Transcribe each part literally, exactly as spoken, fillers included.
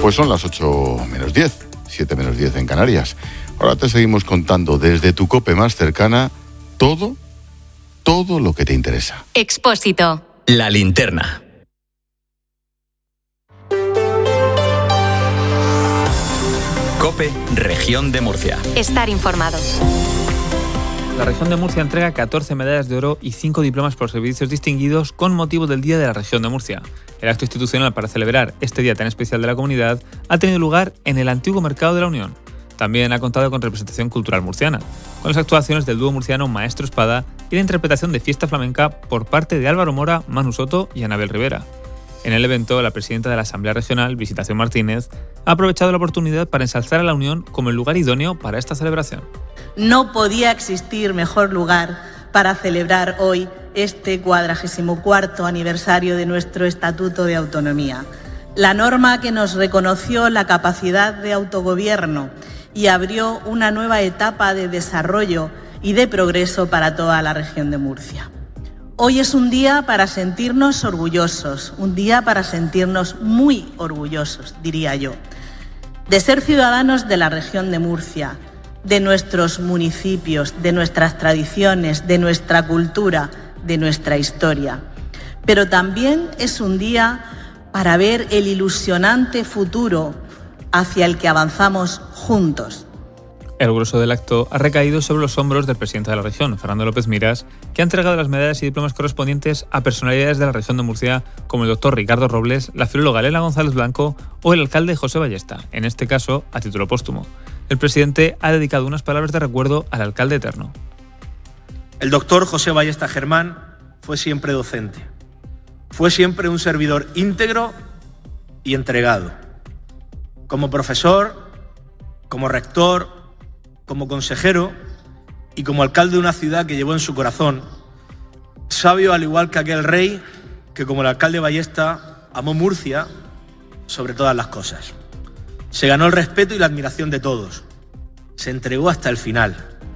Pues son las ocho menos diez, siete menos diez en Canarias. Ahora te seguimos contando desde tu COPE más cercana todo, todo lo que te interesa. Expósito. La linterna. COPE, Región de Murcia. Estar informado. La región de Murcia entrega catorce medallas de oro y cinco diplomas por servicios distinguidos con motivo del Día de la Región de Murcia. El acto institucional para celebrar este día tan especial de la comunidad ha tenido lugar en el antiguo Mercado de la Unión. También ha contado con representación cultural murciana, con las actuaciones del dúo murciano Maestro Espada y la interpretación de fiesta flamenca por parte de Álvaro Mora, Manu Soto y Anabel Rivera. En el evento, la presidenta de la Asamblea Regional, Visitación Martínez, ha aprovechado la oportunidad para ensalzar a la Unión como el lugar idóneo para esta celebración. No podía existir mejor lugar para celebrar hoy este cuadragésimo cuarto aniversario de nuestro Estatuto de Autonomía, la norma que nos reconoció la capacidad de autogobierno y abrió una nueva etapa de desarrollo y de progreso para toda la región de Murcia. Hoy es un día para sentirnos orgullosos, un día para sentirnos muy orgullosos, diría yo, de ser ciudadanos de la región de Murcia, de nuestros municipios, de nuestras tradiciones, de nuestra cultura, de nuestra historia. Pero también es un día para ver el ilusionante futuro hacia el que avanzamos juntos. El grueso del acto ha recaído sobre los hombros del presidente de la región, Fernando López Miras, que ha entregado las medallas y diplomas correspondientes a personalidades de la región de Murcia como el doctor Ricardo Robles, la filóloga Elena González Blanco o el alcalde José Ballesta, en este caso a título póstumo. El presidente ha dedicado unas palabras de recuerdo al alcalde eterno. El doctor José Ballesta Germán fue siempre docente. Fue siempre un servidor íntegro y entregado. Como profesor, como rector, como consejero y como alcalde de una ciudad que llevó en su corazón, sabio al igual que aquel rey que, como el alcalde Ballesta, amó Murcia sobre todas las cosas. Se ganó el respeto y la admiración de todos. Se entregó hasta el final.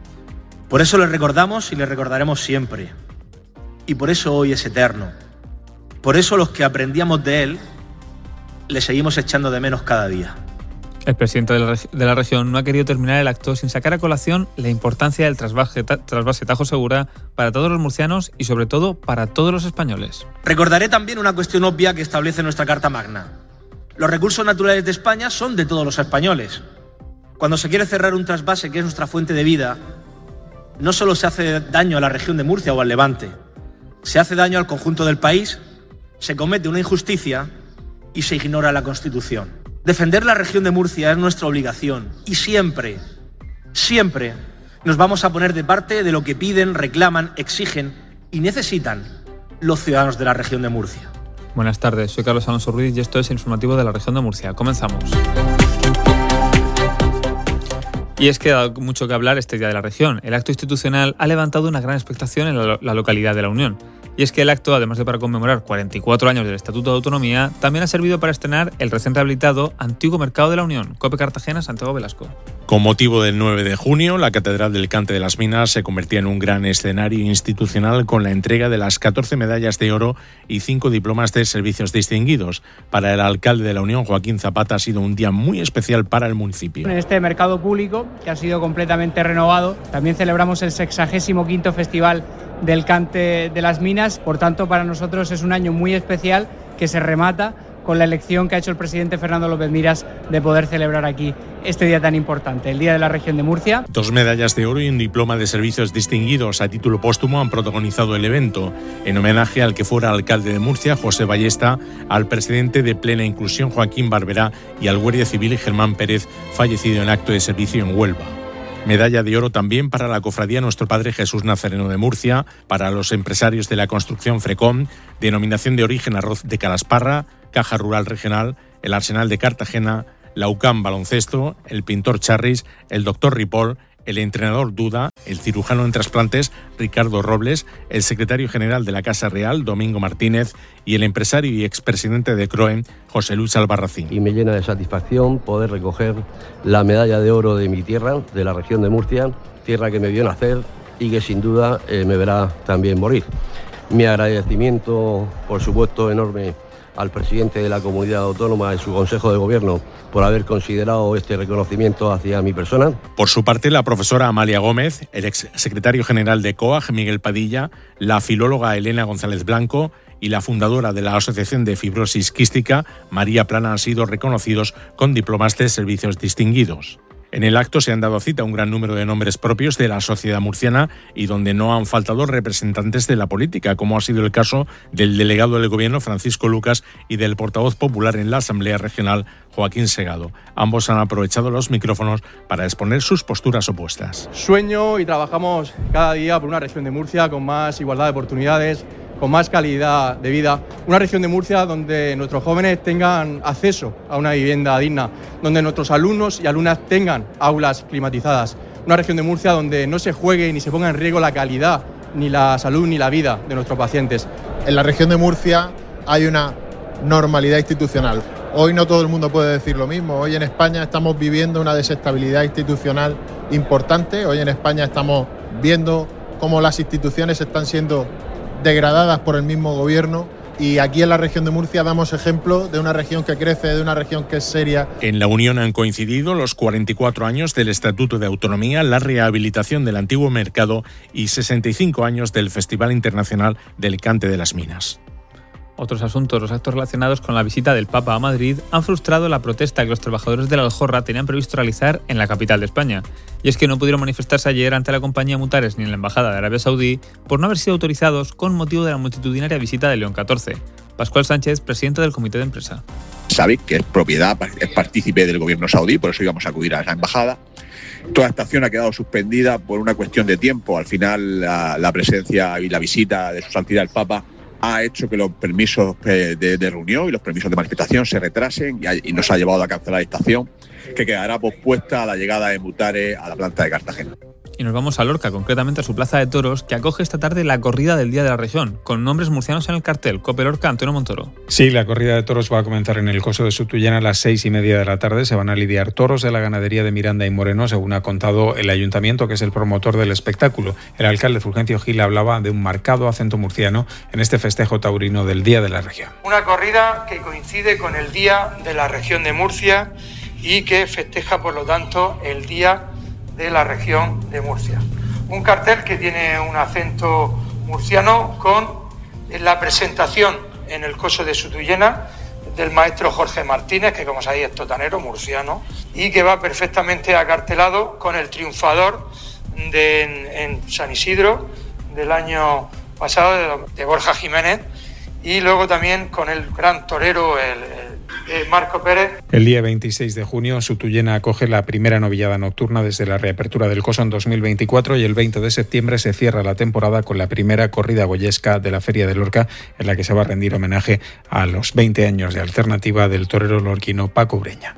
Por eso le recordamos y le recordaremos siempre. Y por eso hoy es eterno. Por eso los que aprendíamos de él le seguimos echando de menos cada día. El presidente de la, de la región no ha querido terminar el acto sin sacar a colación la importancia del trasvase, trasvase Tajo Segura para todos los murcianos y sobre todo para todos los españoles. Recordaré también una cuestión obvia que establece nuestra Carta Magna. Los recursos naturales de España son de todos los españoles. Cuando se quiere cerrar un trasvase que es nuestra fuente de vida, no solo se hace daño a la región de Murcia o al Levante, se hace daño al conjunto del país, se comete una injusticia y se ignora la Constitución. Defender la región de Murcia es nuestra obligación y siempre, siempre nos vamos a poner de parte de lo que piden, reclaman, exigen y necesitan los ciudadanos de la región de Murcia. Buenas tardes, soy Carlos Alonso Ruiz y esto es el informativo de la región de Murcia. Comenzamos. Y es que ha dado mucho que hablar este Día de la Región. El acto institucional ha levantado una gran expectación en la, la localidad de La Unión. Y es que el acto, además de para conmemorar cuarenta y cuatro años del Estatuto de Autonomía, también ha servido para estrenar el recién rehabilitado Antiguo Mercado de la Unión, COPE Cartagena, Santiago Velasco. Con motivo del nueve de junio, la Catedral del Cante de las Minas se convertía en un gran escenario institucional con la entrega de las catorce medallas de oro y cinco diplomas de servicios distinguidos. Para el alcalde de la Unión, Joaquín Zapata, ha sido un día muy especial para el municipio. En este mercado público, que ha sido completamente renovado, también celebramos el sexagésimo quinto Festival del Cante de las Minas. Por tanto, para nosotros es un año muy especial que se remata con la elección que ha hecho el presidente Fernando López Miras de poder celebrar aquí este día tan importante, el Día de la Región de Murcia. Dos medallas de oro y un diploma de servicios distinguidos a título póstumo han protagonizado el evento, en homenaje al que fuera alcalde de Murcia, José Ballesta, al presidente de Plena Inclusión, Joaquín Barberá, y al guardia civil Germán Pérez, fallecido en acto de servicio en Huelva. Medalla de oro también para la cofradía Nuestro Padre Jesús Nazareno de Murcia, para los empresarios de la construcción Frecom, denominación de origen Arroz de Calasparra, Caja Rural Regional, el Arsenal de Cartagena, la U C A M Baloncesto, el pintor Charris, el doctor Ripoll, el entrenador Duda, el cirujano en trasplantes Ricardo Robles, el secretario general de la Casa Real Domingo Martínez y el empresario y expresidente de Croen José Luis Albarracín. Y me llena de satisfacción poder recoger la medalla de oro de mi tierra, de la región de Murcia, tierra que me vio nacer y que sin duda eh, me verá también morir. Mi agradecimiento, por supuesto, enorme al presidente de la comunidad autónoma y su consejo de gobierno por haber considerado este reconocimiento hacia mi persona. Por su parte, la profesora Amalia Gómez, el exsecretario general de C O A G, Miguel Padilla, la filóloga Elena González Blanco y la fundadora de la Asociación de Fibrosis Quística, María Plana, han sido reconocidos con diplomas de servicios distinguidos. En el acto se han dado cita a un gran número de nombres propios de la sociedad murciana y donde no han faltado representantes de la política, como ha sido el caso del delegado del Gobierno, Francisco Lucas, y del portavoz popular en la Asamblea Regional, Joaquín Segado. Ambos han aprovechado los micrófonos para exponer sus posturas opuestas. Sueño y trabajamos cada día por una región de Murcia con más igualdad de oportunidades, con más calidad de vida, una región de Murcia donde nuestros jóvenes tengan acceso a una vivienda digna, donde nuestros alumnos y alumnas tengan aulas climatizadas, una región de Murcia donde no se juegue ni se ponga en riesgo la calidad, ni la salud, ni la vida de nuestros pacientes. En la región de Murcia hay una normalidad institucional. Hoy no todo el mundo puede decir lo mismo. Hoy en España estamos viviendo una desestabilidad institucional importante. Hoy en España estamos viendo cómo las instituciones están siendo degradadas por el mismo gobierno, y aquí en la región de Murcia damos ejemplo de una región que crece, de una región que es seria. En la Unión han coincidido los cuarenta y cuatro años del Estatuto de Autonomía, la rehabilitación del antiguo mercado y sesenta y cinco años del Festival Internacional del Cante de las Minas. Otros asuntos, los actos relacionados con la visita del Papa a Madrid han frustrado la protesta que los trabajadores de la Aljorra tenían previsto realizar en la capital de España. Y es que no pudieron manifestarse ayer ante la compañía Mutares ni en la Embajada de Arabia Saudí por no haber sido autorizados con motivo de la multitudinaria visita de León catorce. Pascual Sánchez, presidente del comité de empresa. Sabéis que es propiedad, es partícipe del gobierno saudí, por eso íbamos a acudir a esa embajada. Toda esta acción ha quedado suspendida por una cuestión de tiempo. Al final, la, la presencia y la visita de su santidad el Papa ha hecho que los permisos de, de reunión y los permisos de manifestación se retrasen y, ha, y nos ha llevado a cancelar esta acción, que quedará pospuesta a la llegada de Mutares a la planta de Cartagena. Y nos vamos a Lorca, concretamente a su plaza de toros, que acoge esta tarde la corrida del Día de la Región, con nombres murcianos en el cartel. Cope Lorca, Antonio Montoro. Sí, la corrida de toros va a comenzar en el Coso de Sutuyena a las seis y media de la tarde. Se van a lidiar toros de la ganadería de Miranda y Moreno, según ha contado el ayuntamiento, que es el promotor del espectáculo. El alcalde Fulgencio Gil hablaba de un marcado acento murciano en este festejo taurino del Día de la Región. Una corrida que coincide con el Día de la Región de Murcia y que festeja, por lo tanto, el Día de la Región de Murcia. Un cartel que tiene un acento murciano con la presentación en el Coso de Sutuyena del maestro Jorge Martínez, que como sabéis es totanero murciano, y que va perfectamente acartelado con el triunfador de, en, en San Isidro del año pasado, de, de Borja Jiménez, y luego también con el gran torero, el, el Eh, Marco Pérez. El día veintiséis de junio, Sutuyena acoge la primera novillada nocturna desde la reapertura del Coso en dos mil veinticuatro y el veinte de septiembre se cierra la temporada con la primera corrida goyesca de la Feria de Lorca, en la que se va a rendir homenaje a los veinte años de alternativa del torero lorquino Paco Ureña.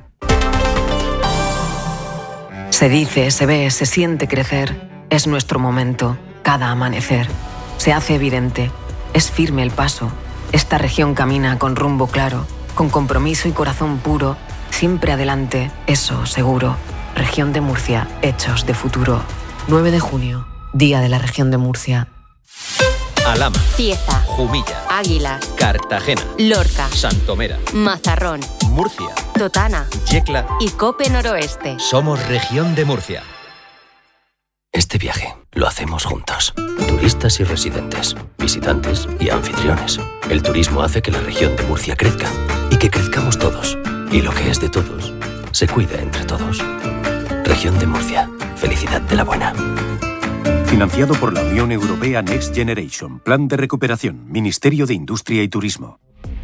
Se dice, se ve, se siente crecer. Es nuestro momento, cada amanecer. Se hace evidente, es firme el paso. Esta región camina con rumbo claro, con compromiso y corazón puro, siempre adelante, eso seguro. Región de Murcia, hechos de futuro. nueve de junio, Día de la Región de Murcia. Alhama, Cieza, Jumilla, Águila, Cartagena, Lorca, Santomera, Mazarrón, Murcia, Totana, Yecla y Cope Noroeste. Somos Región de Murcia. Este viaje lo hacemos juntos. Turistas y residentes, visitantes y anfitriones. El turismo hace que la región de Murcia crezca y que crezcamos todos. Y lo que es de todos, se cuida entre todos. Región de Murcia. Felicidad de la buena. Financiado por la Unión Europea Next Generation. Plan de recuperación. Ministerio de Industria y Turismo.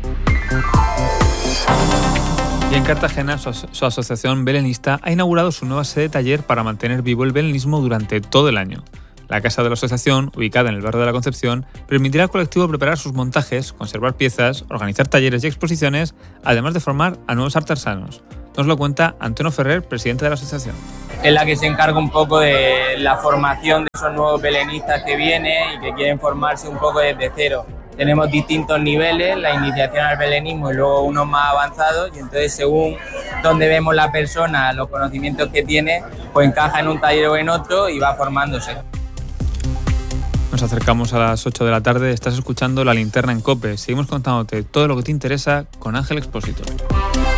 Y en Cartagena, su, su asociación belenista ha inaugurado su nueva sede taller para mantener vivo el belenismo durante todo el año. La casa de la asociación, ubicada en el barrio de la Concepción, permitirá al colectivo preparar sus montajes, conservar piezas, organizar talleres y exposiciones, además de formar a nuevos artesanos. Nos lo cuenta Antonio Ferrer, presidente de la asociación. Es la que se encarga un poco de la formación de esos nuevos belenistas que vienen y que quieren formarse un poco desde cero. Tenemos distintos niveles, la iniciación al belenismo y luego unos más avanzados, y entonces según donde vemos la persona, los conocimientos que tiene, pues encaja en un taller o en otro y va formándose. Nos acercamos a las ocho de la tarde. Estás escuchando La Linterna en COPE. Seguimos contándote todo lo que te interesa con Ángel Expósito.